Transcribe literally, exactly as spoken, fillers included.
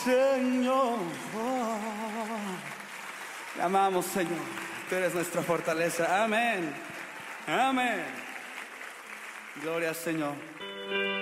Señor. Te amamos, Señor. Tú eres nuestra fortaleza. Amén. Amén. Gloria al Señor.